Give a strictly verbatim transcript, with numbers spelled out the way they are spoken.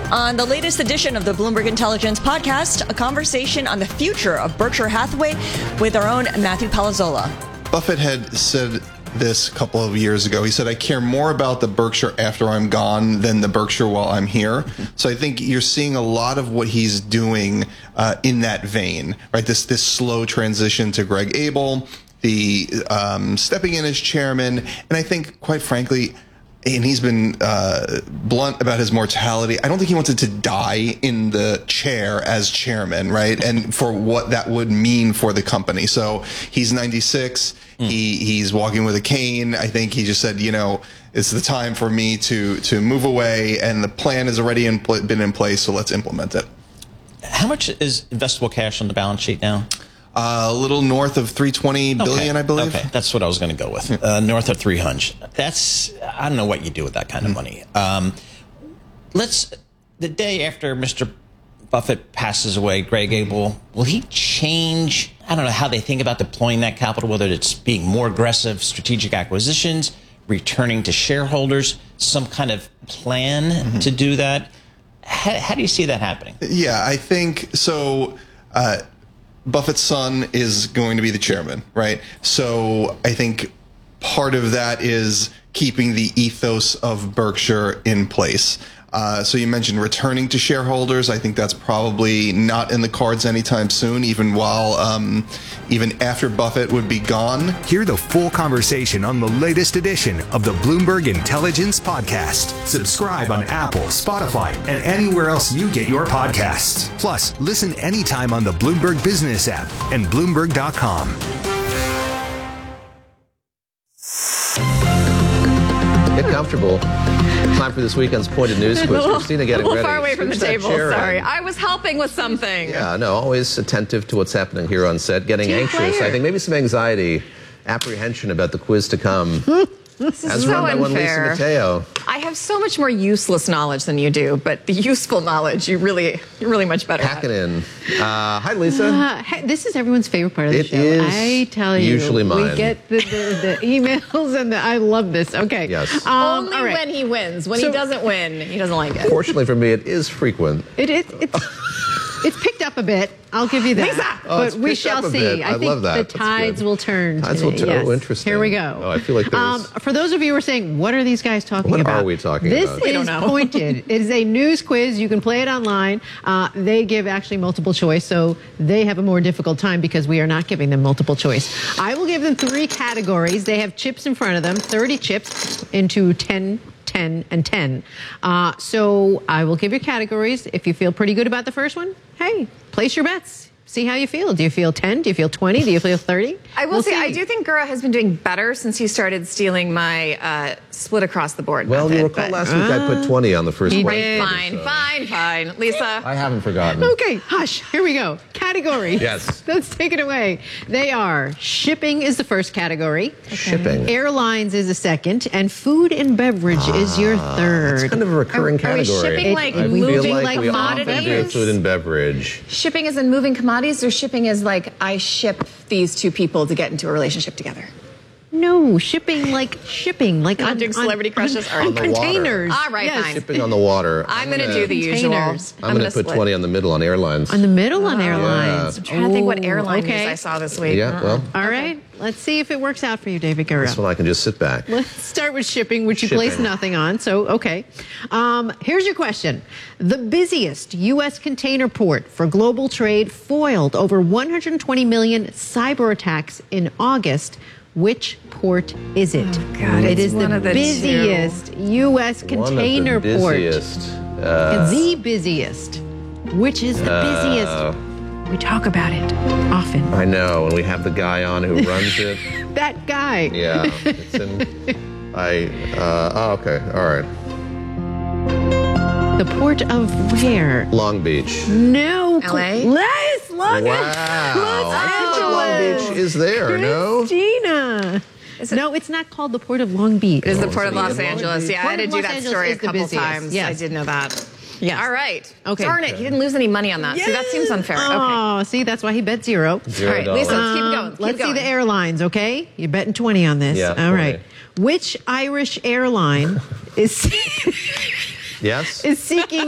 On the latest edition of the Bloomberg Intelligence podcast, a conversation on the future of Berkshire Hathaway with our own Matthew Palazzola. Buffett had said this a couple of years ago. He said, I care more about the Berkshire after I'm gone than the Berkshire while I'm here. So I think you're seeing a lot of what he's doing uh, in that vein, right? This this slow transition to Greg Abel, the um, stepping in as chairman. And I think, quite frankly, and he's been uh, blunt about his mortality, I don't think he wanted to die in the chair as chairman, right? And for what that would mean for the company. So he's ninety-six. Mm. He he's walking with a cane. I think he just said, you know, it's the time for me to to move away, and the plan has already in pl- been in place, so let's implement it. How much is investable cash on the balance sheet now? Uh, a little north of three hundred twenty billion, okay. I believe. Okay, that's what I was going to go with. Uh, north of three hundred. That's, I don't know what you do with that kind of money. Um, let's, the day after Mister Buffett passes away, Greg Abel, will he change, I don't know, how they think about deploying that capital, whether it's being more aggressive, strategic acquisitions, returning to shareholders, some kind of plan mm-hmm. to do that? How, how do you see that happening? Yeah, I think so. Uh, Buffett's son is going to be the chairman, right? So I think part of that is keeping the ethos of Berkshire in place. Uh, so you mentioned returning to shareholders. I think that's probably not in the cards anytime soon, even while, um, even after Buffett would be gone. Hear the full conversation on the latest edition of the Bloomberg Intelligence Podcast. Subscribe on Apple, Spotify, and anywhere else you get your podcasts. Plus, listen anytime on the Bloomberg Business app and Bloomberg dot com. Get comfortable. Time for this weekend's Pointed News Quiz. Christina getting a little ready. far away from Switch the that table. chair Sorry. in. I was helping with something. Yeah, no, always attentive to what's happening here on set. Getting Team anxious. player. I think maybe some anxiety, apprehension about the quiz to come. This is As so run by one Lisa unfair. Mateo. I have so much more useless knowledge than you do, but the useful knowledge, you really, you're really much better Pack at. it in. Uh, hi, Lisa. Uh, hey, this is everyone's favorite part of the It show. is I tell you, usually mine. we get the, the, the emails, and the, I love this. Okay. Yes. Um, Only all right. when he wins. When So- he doesn't win, he doesn't like it. Fortunately for me, it is frequent. It, it, it's, it's picked up a bit. I'll give you that. Lisa! Oh, it's but we picked shall up a see. bit. I think love that. the That's tides good. will turn. Tides will today. turn. Yes. Oh, interesting. Here we go. Oh, I feel like there's- Um, for those of you who are saying, what are these guys talking What about? are we talking this about? This We don't is know. Pointed. It is a news quiz. You can play it online. Uh, they give actually multiple choice, so they have a more difficult time because we are not giving them multiple choice. I will give them three categories. They have chips in front of them, thirty chips into ten, ten, and ten. Uh, so I will give you categories. If you feel pretty good about the first one, hey, place your bets. See how you feel. Do you feel ten? Do you feel twenty? Do you feel thirty? I will We'll say, see. I do think Gura has been doing better since he started stealing my uh, split across the board Well, method. you recall but- last week I put twenty on the first He question. did. Fine, so- fine, fine. Lisa. I haven't forgotten. Okay, hush. Here we go. Categories. Yes. Let's take it away. They are shipping is the first category. Shipping. Airlines is the second. And food and beverage is your third. It's kind of a recurring Are- are we category. shipping, like, I feel moving, like, like, we often do commodities? food and beverage. Shipping is in moving commodities, or shipping is like I ship these two people to get into a relationship together? No, shipping like shipping. Like Not on, doing on- celebrity crushes? on, All right. on On the water. containers. All right, Yes. fine. Shipping on the water. I'm going to gonna- do the usual. Containers. I'm going to put split. twenty on the middle on airlines. On the middle on airlines. I'm trying to think what Ooh, airline okay. news I saw this week. Yeah, well, All right. Let's see if it works out for you, David Guerra. this one I can just sit back. Let's start with shipping, which you Shipping. place nothing on. So, okay. Um, here's your question. The busiest U S container port for global trade foiled over one hundred twenty million cyber attacks in August. Which port is it? Oh, God, it it's is one the of the busiest U S container one of the port. busiest. Uh, the busiest. Which is the Uh, busiest? We talk about it often. I know, and we have the guy on who runs it. That guy. Yeah, it's in. I. Uh, oh, okay, all right. The port of where? Long Beach. No. L A? Yes, Long Wow. Los I feel like Long Angeles. Beach is there. No. Christina. Is it- No, it's not called the Port of Long Beach. It is the Oh, Port of is it Los in Long Angeles. Beach? Yeah, I Port had to of do Los that Angeles story a is the couple busiest, times. yes. I did know that. Yes. All right. Okay. Darn it. He didn't lose any money on that. See, that seems unfair. Okay. Oh, see, that's why he bet zero. Zero All right, Lisa, dollars. let's keep it Um, going. Keep let's going. see the airlines, okay? You're betting twenty on this. Yeah, All twenty. right. Which Irish airline is Yes. is seeking